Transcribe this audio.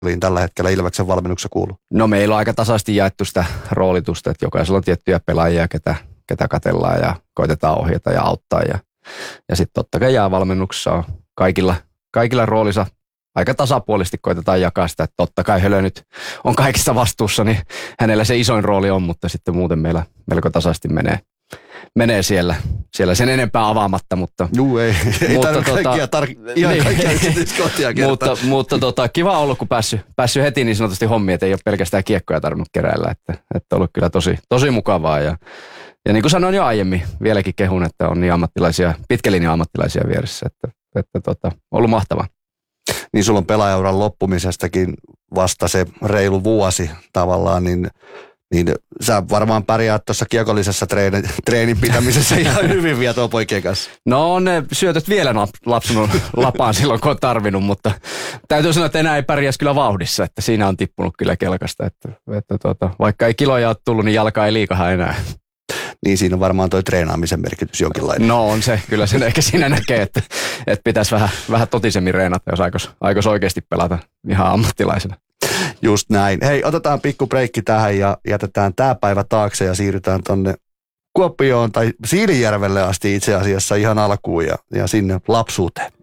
tällä hetkellä Ilveksen valmennuksessa kuuluu? No meillä on aika tasaisesti jaettu sitä roolitusta, että jokaisella on tiettyjä pelaajia, ketä katsellaan ja koitetaan ohjata ja auttaa. Ja sitten totta kai jäävalmennuksessa on kaikilla roolissa aika tasapuolisesti koitetaan jakaa sitä, että totta kai Hölö nyt on kaikista vastuussa, niin hänellä se isoin rooli on, mutta sitten muuten meillä melko tasaisesti menee siellä sen enempää avaamatta, mutta... Juu, ei kaikkia yksityiskohtia kertaa. Mutta kiva on ollut, kun päässyt heti niin sanotusti hommiin, että ei ole pelkästään kiekkoja tarvinnut keräillä, että on ollut kyllä tosi mukavaa ja niin kuin sanoin jo aiemmin, vieläkin kehun, että on niin pitkän linjan ammattilaisia vieressä, että ollut mahtavaa. Niin sulla on pelaajauran loppumisestakin vasta se reilu vuosi tavallaan, niin sä varmaan pärjäät tuossa kiekollisessa treenin pitämisessä ihan hyvin vielä tuon poikien kanssa. No on ne syötöt vielä lapsunut lapaan silloin, kun on tarvinnut, mutta täytyy sanoa, että enää ei pärjäisi kyllä vauhdissa, että siinä on tippunut kyllä kelkasta, että vaikka ei kiloja ole tullut, niin jalka ei liikahan enää. Niin siinä on varmaan toi treenaamisen merkitys jonkinlainen. No on se, kyllä sen ehkä siinä näkee, että pitäisi vähän totisemmin reenata, jos aikos oikeasti pelata ihan ammattilaisena. Just näin. Hei, otetaan pikku breikki tähän ja jätetään tää päivä taakse ja siirrytään tonne Kuopioon tai Siilinjärvelle asti itse asiassa ihan alkuun ja sinne lapsuuteen.